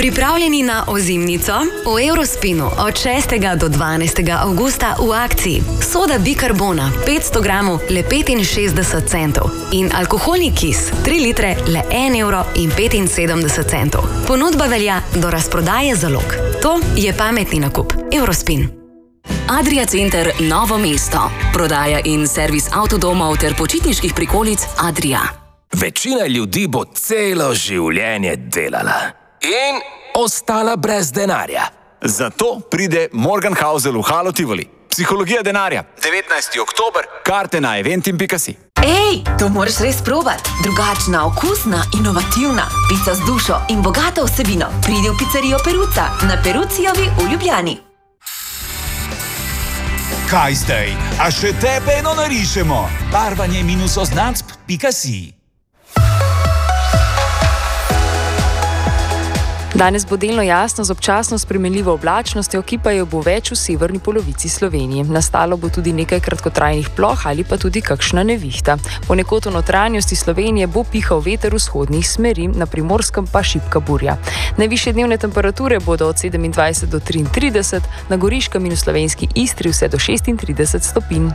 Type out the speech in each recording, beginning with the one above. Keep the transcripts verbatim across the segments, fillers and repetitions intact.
Pripravljeni na ozimnico? V Eurospinu od šestega do dvanajstega avgusta v akciji soda bikarbona petsto gramov le petinšestdeset centov in alkoholni kis tri litre le en evro in petinsedemdeset centov. Ponudba velja do razprodaje zalog. To je pametni nakup. Eurospin. Adria Center Novo mesto. Prodaja in servis avtodomov ter počitniških prikolic Adria. Večina ljudi bo celo življenje delala in ostala brez denarja. Zato pride Morgenhausel v Halo Tivoli. Psihologija denarja. devetnajsti oktober. Karte na eventim pika si. Ej, to moraš res probati. Drugačna, okusna, inovativna. Pica z dušo in bogato vsebino. Pridi v pizzerijo Peruca na Perucijovi v Ljubljani. Kaj zdaj? A še tebe eno narišemo? Barvanje minus oznacb pika si. Danes bo delno jasno z občasno spremenljivo oblačnostjo, ki pa jo bo več v severni polovici Slovenije. Nastalo bo tudi nekaj kratkotrajnih ploh ali pa tudi kakšna nevihta. Ponekod v notranjosti Slovenije bo pihal veter vzhodnih smeri, na Primorskem pa šibka burja. Najvišje dnevne temperature bodo od sedemindvajset do triintrideset, na Goriškem in v slovenski Istri vse do šestintrideset stopinj.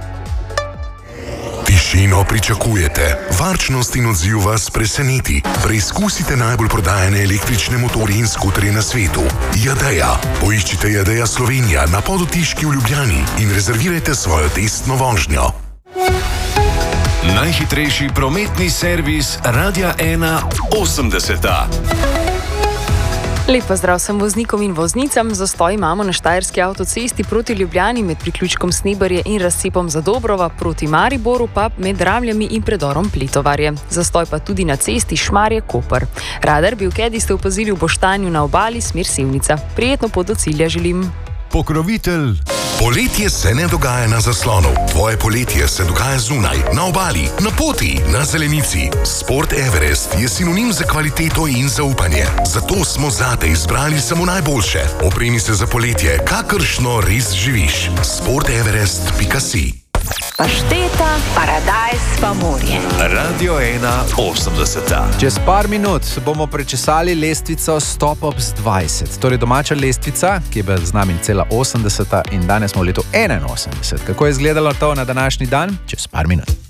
Tišino pričakujete, varčnost in odziv vas preseneti. Preizkusite najbolj prodajane električne motorje in skuterje na svetu. Jadeja. Poiščite Jadeja Slovenija na Podotiški v Ljubljani in rezervirajte svojo testno vožnjo. Najhitrejši prometni servis Radia ena osemdeseta. Lep pozdrav vsem voznikom in voznicam. Zastoj imamo na Štajerski avtocesti proti Ljubljani med priključkom Snebarje in razcepom Zadobrova, proti Mariboru pa med Dravljami in predorom Pletovarje. Zastoj pa tudi na cesti Šmarje-Koper. Radar Bilkedi ste opazili v Boštanju na obali smer Sevnica. Prijetno pot do cilja želim. Pokrovitelj. Poletje se ne dogaja na zaslonu. Tvoje poletje se dogaja zunaj, na obali, na poti, na zelenici. Sport Everest je sinonim za kvaliteto in zaupanje. Zato smo zate izbrali samo najboljše. Opremi se za poletje, kakršno res živiš. sport everest pika si. Pašteta, paradajz pa morje. Radio ena osemdeseta. Čez par minut bomo prečesali lestvico Stop Ups dvajset. Torej domača lestvica, ki je bila z nami cela osemdeseta in danes smo v letu enainosemdeset. Kako je izgledalo to na današnji dan? Čez par minut.